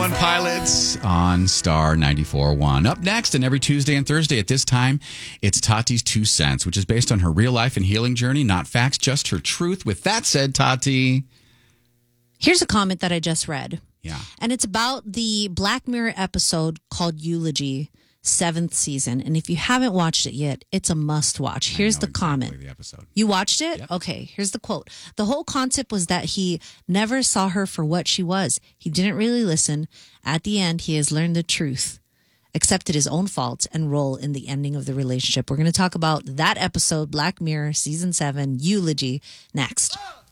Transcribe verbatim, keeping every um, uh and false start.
twenty-one Pilots on Star ninety-four point one. Up next, and every Tuesday and Thursday at this time, it's Tati's Two Cents, which is based on her real life and healing journey, not facts, just her truth. With that said, Tati. Here's a comment that I just read. Yeah. And it's about the Black Mirror episode called Eulogy, seventh season. And if you haven't watched it yet, it's a must watch. Here's the exactly comment. The episode. You watched it? Yep. Okay, here's the quote. The whole concept was that he never saw her for what she was. He didn't really listen. At the end, he has learned the truth, accepted his own faults, and role in the ending of the relationship. We're going to talk about that episode, Black Mirror, season seven, Eulogy, next.